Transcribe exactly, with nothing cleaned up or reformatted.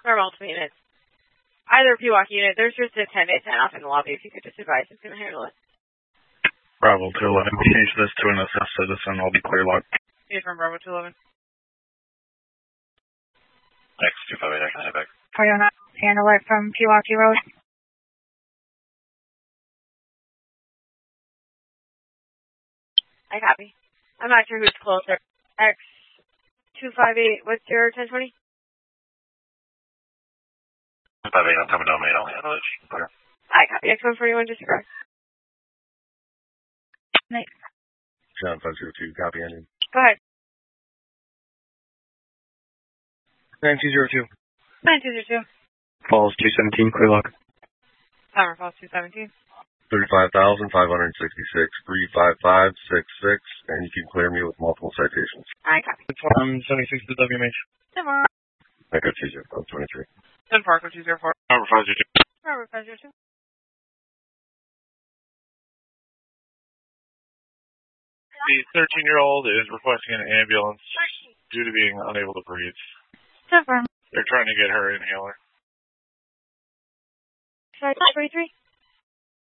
Or multiple units. Either Pewaukee unit, there's just a ten day ten off in the lobby if you could just advise who's going to handle it. Bravo two eleven, change this to an assessed citizen, I'll be clear lock. Yeah, from Bravo two eleven. X two five eight, I can head back. four oh nine, handle it from Pewaukee Road. I copy. I'm not sure who's closer. X two five eight, what's your ten twenty? two five eight, I'm coming down main, I'll handle it. Clear. I copy. X one forty-one, just correct. Nice. John five zero two, copy ending. Go ahead. nine two zero two. nine two zero two. Falls two seventeen, clear lock. Summer Falls two seventeen. thirty-five thousand five hundred sixty-six, three five five six six, and you can clear me with multiple citations. I copy. Um, seventy-six to W M H. Summer. Echo two zero four, twenty-three. Sun Park two zero four. Number five zero two. Number five zero two. The thirteen-year-old is requesting an ambulance due to being unable to breathe. Confirm. They're trying to get her inhaler. five three three.